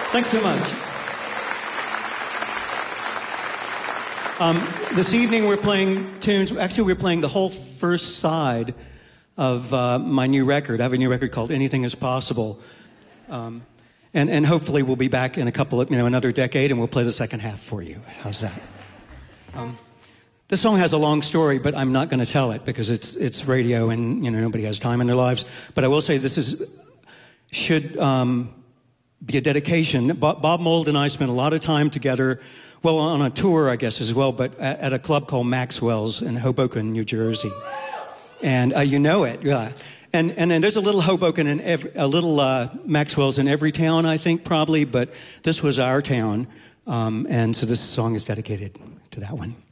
Thanks so much. This evening we're playing tunes. Actually, we're playing the whole first side of my new record. I have a new record called Anything Is Possible. And hopefully we'll be back in a couple of, another decade, and we'll play the second half for you. How's that? This song has a long story, but I'm not going to tell it because it's radio and, nobody has time in their lives. But I will say this should be a dedication. Bob Mould and I spent a lot of time together, well, on a tour, I guess, as well, but at a club called Maxwell's in Hoboken, New Jersey. And you know it, yeah. And then there's a little Hoboken a little Maxwell's in every town, I think, probably, but this was our town. And so this song is dedicated to that one.